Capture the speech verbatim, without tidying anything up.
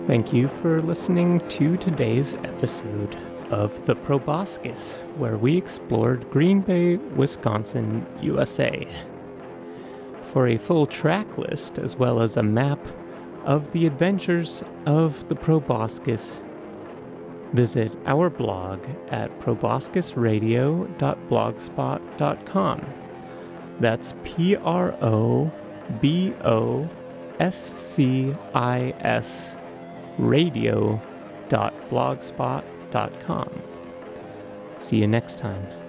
Thank you for listening to today's episode of The Proboscis, where we explored Green Bay, Wisconsin, U S A. For a full track list, as well as a map of the adventures of the Proboscis, visit our blog at proboscis radio dot blogspot dot com. That's P R O B O S C I S radio dot blogspot dot com. See you next time.